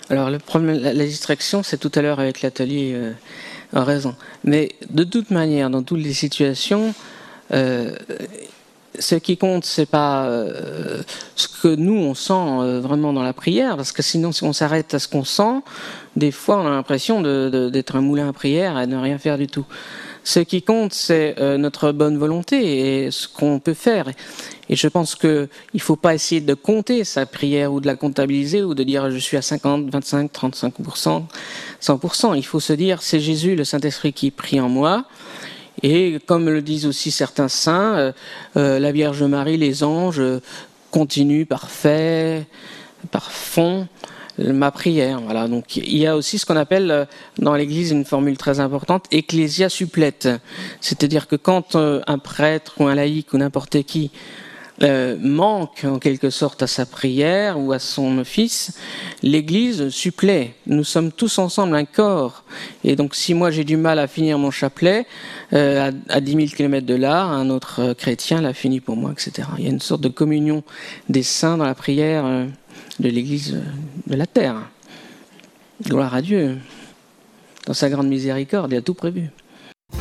Alors le problème, la distraction, c'est tout à l'heure avec l'atelier, en raison. Mais de toute manière, dans toutes les situations, euh, ce qui compte, c'est pas ce que nous on sent vraiment dans la prière, parce que sinon, si on s'arrête à ce qu'on sent, des fois, on a l'impression d'être un moulin à prière et de ne rien faire du tout. Ce qui compte, c'est notre bonne volonté et ce qu'on peut faire. Et je pense qu'il ne faut pas essayer de compter sa prière ou de la comptabiliser ou de dire je suis à 50, 25, 35%, 100%. Il faut se dire c'est Jésus, le Saint-Esprit qui prie en moi. Et comme le disent aussi certains saints, la Vierge Marie, les anges continuent par fond ma prière. Voilà. Donc il y a aussi ce qu'on appelle dans l'Église une formule très importante, ecclesia supplete. C'est-à-dire que quand un prêtre ou un laïc ou n'importe qui manque en quelque sorte à sa prière ou à son office, l'Église supplée. Nous sommes tous ensemble un corps. Et donc si moi j'ai du mal à finir mon chapelet, à 10 000 km de là, un autre chrétien l'a fini pour moi, etc. Il y a une sorte de communion des saints dans la prière de l'Église de la terre. Gloire à Dieu. Dans sa grande miséricorde, il a tout prévu.